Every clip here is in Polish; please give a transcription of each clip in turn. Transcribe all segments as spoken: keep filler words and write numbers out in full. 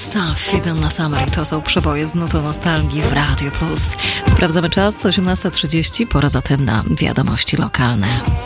Stuff i Donna Summer to są przeboje z nutą nostalgii w Radio Plus. Sprawdzamy czas, osiemnasta trzydzieści, pora zatem na wiadomości lokalne.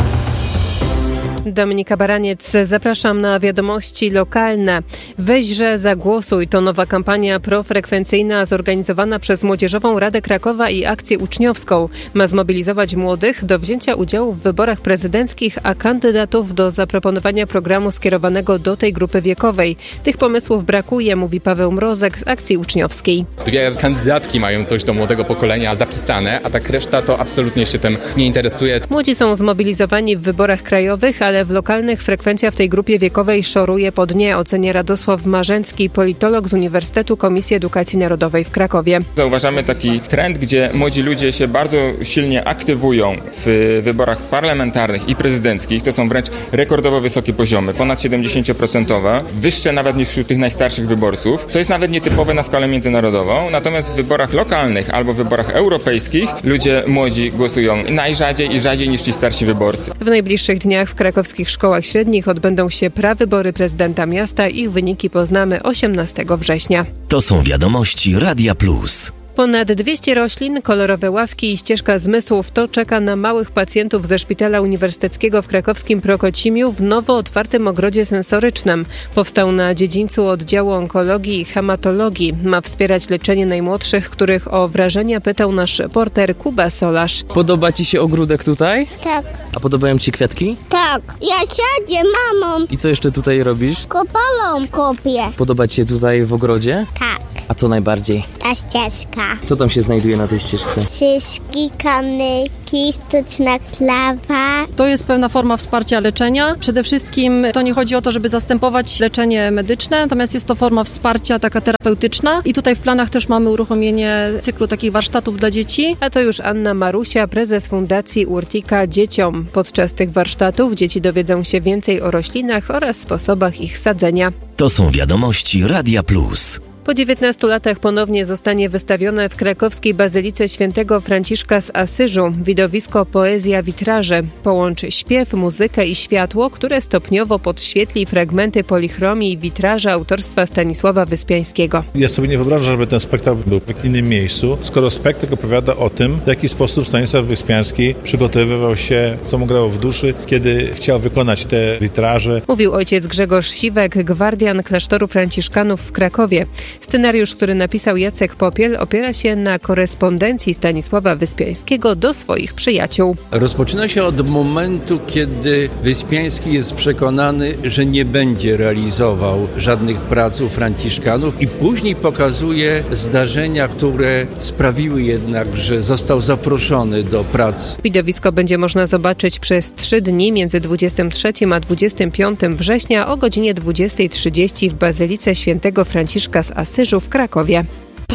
Dominika Baraniec, zapraszam na wiadomości lokalne. Weźże, zagłosuj to nowa kampania profrekwencyjna zorganizowana przez Młodzieżową Radę Krakowa i Akcję Uczniowską. Ma zmobilizować młodych do wzięcia udziału w wyborach prezydenckich, a kandydatów do zaproponowania programu skierowanego do tej grupy wiekowej. Tych pomysłów brakuje, mówi Paweł Mrozek z Akcji Uczniowskiej. Dwie kandydatki mają coś do młodego pokolenia zapisane, a tak reszta to absolutnie się tym nie interesuje. Młodzi są zmobilizowani w wyborach krajowych, ale w lokalnych frekwencja w tej grupie wiekowej szoruje po dnie, ocenia Radosław Marzęcki, politolog z Uniwersytetu Komisji Edukacji Narodowej w Krakowie. Zauważamy taki trend, gdzie młodzi ludzie się bardzo silnie aktywują w wyborach parlamentarnych i prezydenckich. To są wręcz rekordowo wysokie poziomy, ponad siedemdziesiąt procent, wyższe nawet niż wśród tych najstarszych wyborców, co jest nawet nietypowe na skalę międzynarodową. Natomiast w wyborach lokalnych albo w wyborach europejskich ludzie młodzi głosują najrzadziej i rzadziej niż ci starsi wyborcy. W najbliższych dniach w krakowskich szkołach średnich odbędą się prawybory prezydenta miasta. Ich wyniki poznamy osiemnastego września. To są wiadomości Radia Plus. Ponad dwieście roślin, kolorowe ławki i ścieżka zmysłów to czeka na małych pacjentów ze Szpitala Uniwersyteckiego w krakowskim Prokocimiu w nowo otwartym ogrodzie sensorycznym. Powstał na dziedzińcu oddziału onkologii i hematologii. Ma wspierać leczenie najmłodszych, których o wrażenia pytał nasz reporter Kuba Solarz. Podoba Ci się ogródek tutaj? Tak. A podobają Ci kwiatki? Tak. Ja siadę mamą. I co jeszcze tutaj robisz? Kopalą kopię. Podoba Ci się tutaj w ogrodzie? Tak. A co najbardziej? Ta ścieżka. Co tam się znajduje na tej ścieżce? Szyszki, kamyki, sztuczna klawa. To jest pewna forma wsparcia leczenia. Przede wszystkim to nie chodzi o to, żeby zastępować leczenie medyczne, natomiast jest to forma wsparcia taka terapeutyczna i tutaj w planach też mamy uruchomienie cyklu takich warsztatów dla dzieci. A to już Anna Marusia, prezes Fundacji Urtika Dzieciom. Podczas tych warsztatów dzieci dowiedzą się więcej o roślinach oraz sposobach ich sadzenia. To są wiadomości Radia Plus. Po dziewiętnastu latach ponownie zostanie wystawione w krakowskiej Bazylice Świętego Franciszka z Asyżu widowisko Poezja Witraży. Połączy śpiew, muzykę i światło, które stopniowo podświetli fragmenty polichromii i witraży autorstwa Stanisława Wyspiańskiego. Ja sobie nie wyobrażam, żeby ten spektakl był w innym miejscu, skoro spektakl opowiada o tym, w jaki sposób Stanisław Wyspiański przygotowywał się, co mu grało w duszy, kiedy chciał wykonać te witraże. Mówił ojciec Grzegorz Siwek, gwardian klasztoru franciszkanów w Krakowie. Scenariusz, który napisał Jacek Popiel, opiera się na korespondencji Stanisława Wyspiańskiego do swoich przyjaciół. Rozpoczyna się od momentu, kiedy Wyspiański jest przekonany, że nie będzie realizował żadnych prac u franciszkanów i później pokazuje zdarzenia, które sprawiły jednak, że został zaproszony do prac. Widowisko będzie można zobaczyć przez trzy dni między dwudziestym trzecim a dwudziestym piątym września o godzinie dwudziestej trzydzieści w Bazylice Świętego Franciszka z Asyżu w Krakowie.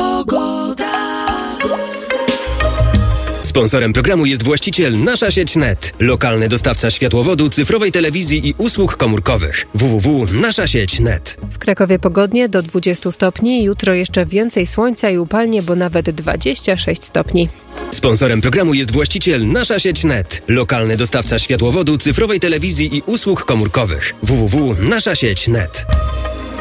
Pogoda. Sponsorem programu jest właściciel Nasza Sieć Net, lokalny dostawca światłowodu, cyfrowej telewizji i usług komórkowych. w w w kropka nasza sieć kropka net. W Krakowie pogodnie do dwudziestu stopni, jutro jeszcze więcej słońca i upalnie, bo nawet dwadzieścia sześć stopni. Sponsorem programu jest właściciel Nasza Sieć Net, lokalny dostawca światłowodu, cyfrowej telewizji i usług komórkowych. w w w kropka nasza sieć kropka net.